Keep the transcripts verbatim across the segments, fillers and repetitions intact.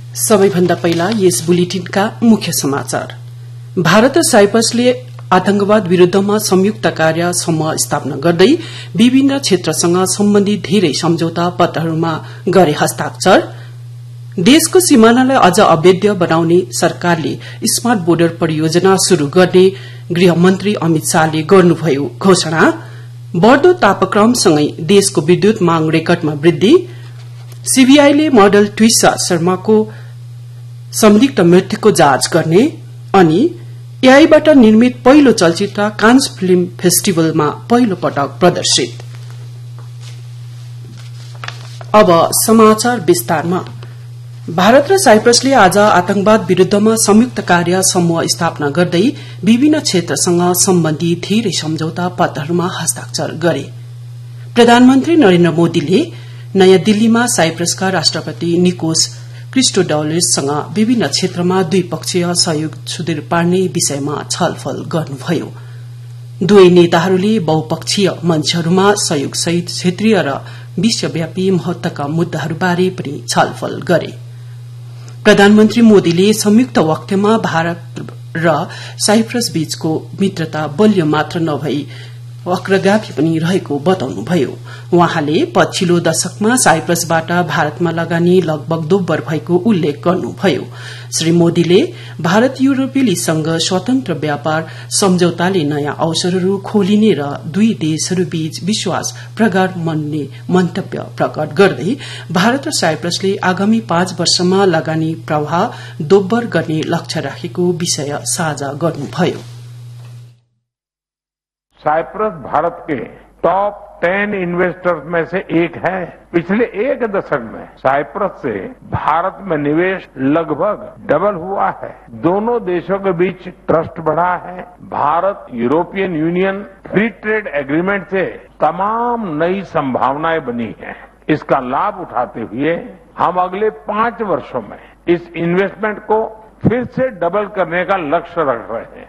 सबैभन्दा पहिला यस बुलेटिनका मुख्य समाचार। भारत र साइप्रसले आतंकवाद विरूद्धमा संयुक्त कार्य समूह स्थापना गर्दै विभिन्न क्षेत्रसँग सम्बन्धित धेरै सम्झौता पत्रहरूमा गरे हस्ताक्षर। देशको सीमानालाई अझ अवैध बनाउने सरकारले स्मार्ट बोर्डर परियोजना शुरू गर्ने गृहमन्त्री अमित शाहले गर्नुभयो घोषणा। बढ़दो तापक्रमसँगै देशको विद्युत मांग रेकर्डमा वृद्धि। सीबीआईले मोडल ट्विसा शर्माको संदिग्ध मृत्युको जाँच गर्ने अनि एआईबाट निर्मित पहिलो चलचित्र कान्स फिल्म फेस्टिभलमा पहिलो पटक प्रदर्शित। अब समाचार विस्तारमा। भारत र साइप्रसले आज आतंकवाद विरूद्धमा संयुक्त कार्य समूह स्थापना गर्दै विभिन्न क्षेत्रसँग सम्बन्धित धेरै सम्झौता पत्रहरूमा हस्ताक्षर गरे। प्रधानमन्त्री नरेन्द्र मोदीले नयाँ दिल्लीमा साइप्रसका राष्ट्रपति निकोस क्रिस्टोडाउलिससँग विभिन्न क्षेत्रमा द्विपक्षीय सहयोग सुदृढ़ पार्ने विषयमा छलफल गर्नुभयो। दुवै नेताहरूले बहुपक्षीय मंचहरूमा सहयोगसहित क्षेत्रीय र विश्वव्यापी महत्वका मुद्दाहरूबारे पनि छलफल गरे। प्रधानमन्त्री मोदीले संयुक्त वक्तव्यमा भारत र साइप्रस बीचको मित्रता बलियो मात्र नभई अग्रगामी पनि रहेको बताउनुभयो। उहाँले पछिल्लो दशकमा साइप्रसबाट भारतमा लगानी लगभग दोब्बर भएको उल्लेख गर्नुभयो। श्री मोदीले भारत यूरोपेली संघ स्वतन्त्र व्यापार सम्झौताले नयाँ अवसरहरू खोलिने र दुई देशहरूबीच विश्वास प्रगाढ़ बन्ने मन्तव्य प्रकट गर्दै भारत र साइप्रसले आगामी पाँच वर्षमा लगानी प्रवाह दोब्बर गर्ने लक्ष्य राखेको विषय साझा गर्नुभयो। साइप्रस भारत के टॉप टेन इन्वेस्टर्स में से एक है। पिछले एक दशक में साइप्रस से भारत में निवेश लगभग डबल हुआ है। दोनों देशों के बीच ट्रस्ट बढ़ा है। Bharat European union free trade agreement से तमाम नई संभावनाएं बनी हैं। इसका लाभ उठाते हुए हम अगले पांच वर्षों में इस इन्वेस्टमेंट को फिर से डबल करने का लक्ष्य रख रहे हैं।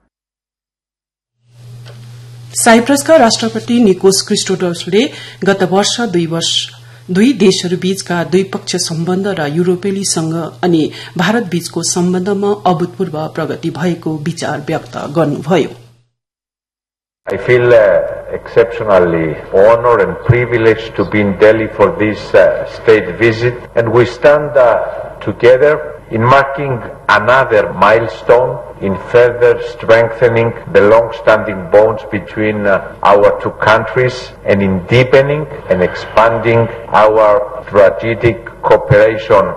साइप्रसका राष्ट्रपति निकोस क्रिस्टोडाउलिसले गत वर्ष दुई वर्ष दुई देशहरूबीचका द्विपक्षीय सम्बन्ध र यूरोपेली संघ अनि भारत बीचको सम्बन्धमा अभूतपूर्व प्रगति भएको विचार व्यक्त गर्नुभयो। I feel uh, exceptionally honored and privileged to be in Delhi for this uh, state visit, and we stand uh, together in marking another milestone in further strengthening the long-standing bonds between uh, our two countries and in deepening and expanding our strategic cooperation.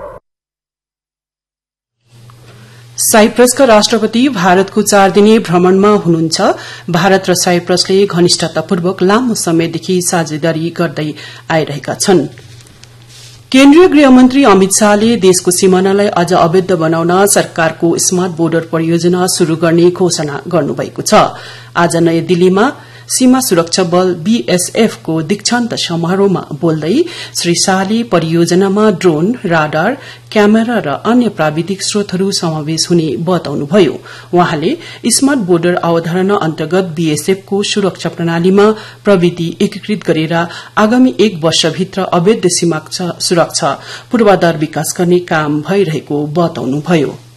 साइप्रसका राष्ट्रपति भारतको चार दिने भ्रमणमा हुनुहुन्छ। भारत र साइप्रसले घनिष्ठतापूर्वक लामो समयदेखि साझेदारी गर्दै आइरहेका छन्। केन्द्रीय गृहमन्त्री अमित शाहले देशको सीमानालाई अझ अवैध बनाउन सरकारको स्मार्ट बोर्डर परियोजना शुरू गर्ने घोषणा गर्नुभएको छ। आज नयाँ दिल्लीमा सीमा सुरक्षा बल बीएसएफ को दीक्षान्त समारोहमा बोल्दै श्री शाहले परियोजनामा ड्रोन, राडार, क्यामेरा र अन्य प्राविधिक स्रोतहरू समावेश हुने बताउनुभयो। उहाँले स्मार्ट बोर्डर अवधारणा अन्तर्गत बीएसएफ को सुरक्षा प्रणालीमा प्रविधि एकीकृत गरेर आगामी एक वर्षभित्र अवैध सीमा सुरक्षा पूर्वाधार विकास गर्ने काम भइरहेको बताउनुभयो।